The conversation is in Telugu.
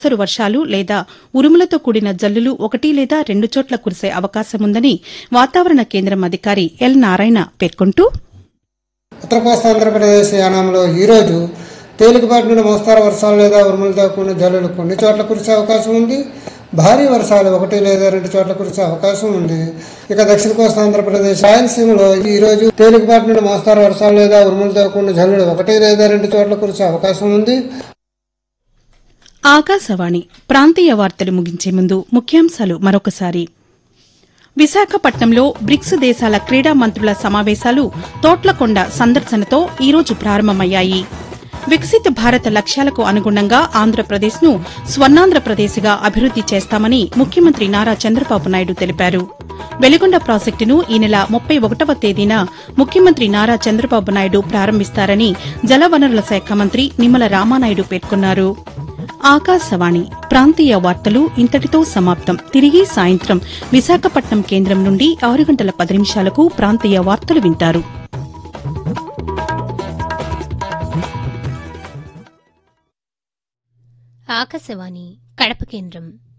మోస్తరు వర్షాలు లేదా ఉరుములతో కూడిన జల్లులు 1 లేదా 2 చోట్ల కురిసే అవకాశముందని వాతావరణ కేంద్రం అధికారి ఎల్ నారాయణ పేర్కొంటూ ఉత్తర కోస్తా ఆంధ్రప్రదేశ్ యానాంలో ఈ రోజు తేలికపాటి నుండి మోస్తరు వర్షాలు లేదా ఉరుములతో కూడిన జల్లులు కొన్ని చోట్ల కురిసే అవకాశం ఉంది. భారీ వర్షాలు 1 లేదా 2 చోట్ల కురిసే అవకాశం ఉంది. ఇక దక్షిణ కోస్తా ఆంధ్రప్రదేశ్ రాయలసీమలో ఈ రోజు తేలికపాటి నుండి మోస్తరు వర్షాలు లేదా ఉరుములతో కూడిన జల్లులు 1 లేదా 2 చోట్ల కురిసే అవకాశం ఉంది. ఆకాశవాణి ప్రాంతీయ వార్తలు ముగించే ముందు ముఖ్యాంశాలు మరొకసారి. విశాఖపట్నంలో బ్రిక్స్ దేశాల క్రీడా మంత్రుల సమావేశాలు తోట్లకొండ సందర్శనతో ఈరోజు ప్రారంభమయ్యాయి. వికసిత భారత్ లక్ష్యాలకు అనుగుణంగా ఆంధ్రప్రదేశ్ను స్వర్ణాంధ్రప్రదేశ్గా అభివృద్ది చేస్తామని ముఖ్యమంత్రి నారా చంద్రబాబు నాయుడు తెలిపారు. వెలిగొండ ప్రాజెక్టును ఈ నెల 31వ తేదీన ముఖ్యమంత్రి నారా చంద్రబాబు నాయుడు ప్రారంభిస్తారని జలవనరుల శాఖ మంత్రి నిమ్మల రామానాయుడు పేర్కొన్నారు. ఆకాశవాణి ప్రాంతీయ వార్తలు ఇంతటితో సమాప్తం. తిరిగి సాయంత్రం విశాఖపట్నం కేంద్రం నుండి 6:10 ప్రాంతీయ వార్తలు వింటారు. ఆకాశవాణి కడప కేంద్రం.